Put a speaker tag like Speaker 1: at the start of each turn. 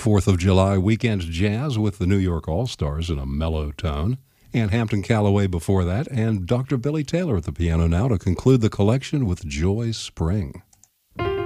Speaker 1: 4th of July weekend jazz with the New York All-Stars in a mellow tone. And Hampton Calloway before that, and Dr. Billy Taylor at the piano now to conclude the collection with Joy Spring.